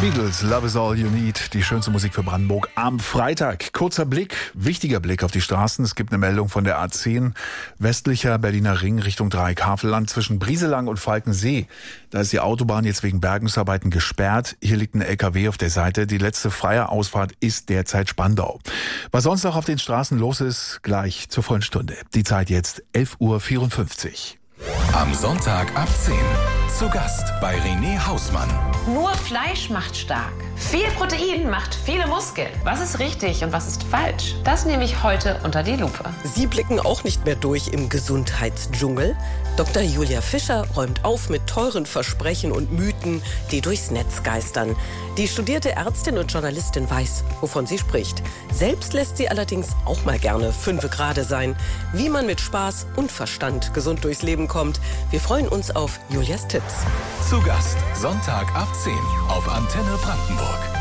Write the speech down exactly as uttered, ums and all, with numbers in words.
Beatles, Love is all you need, die schönste Musik für Brandenburg am Freitag. Kurzer Blick, wichtiger Blick auf die Straßen. Es gibt eine Meldung von der A zehn, westlicher Berliner Ring Richtung Dreieck-Havelland zwischen Brieselang und Falkensee. Da ist die Autobahn jetzt wegen Bergungsarbeiten gesperrt. Hier liegt ein L K W auf der Seite. Die letzte freie Ausfahrt ist derzeit Spandau. Was sonst noch auf den Straßen los ist, gleich zur vollen Stunde. Die Zeit jetzt elf Uhr vierundfünfzig. Am Sonntag ab zehn. Zu Gast bei René Hausmann. Nur Fleisch macht stark. Viel Protein macht viele Muskeln. Was ist richtig und was ist falsch? Das nehme ich heute unter die Lupe. Sie blicken auch nicht mehr durch im Gesundheitsdschungel. Doktor Julia Fischer räumt auf mit teuren Versprechen und Mythen, die durchs Netz geistern. Die studierte Ärztin und Journalistin weiß, wovon sie spricht. Selbst lässt sie allerdings auch mal gerne fünfe gerade sein. Wie man mit Spaß und Verstand gesund durchs Leben kommt. Wir freuen uns auf Julias Tipps. Zu Gast Sonntag ab zehn auf Antenne Brandenburg.